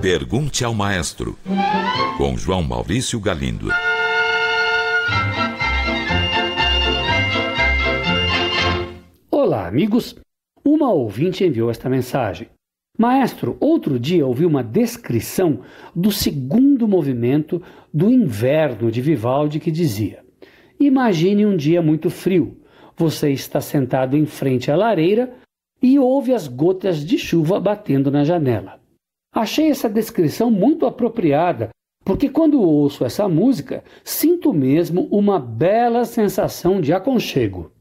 Pergunte ao Maestro, com João Maurício Galindo. Olá, amigos. Uma ouvinte enviou esta mensagem. Maestro, outro dia ouvi uma descrição do segundo movimento do Inverno de Vivaldi que dizia: imagine um dia muito frio. Você está sentado em frente à lareira e ouve as gotas de chuva batendo na janela. Achei essa descrição muito apropriada, porque quando ouço essa música, sinto mesmo uma bela sensação de aconchego.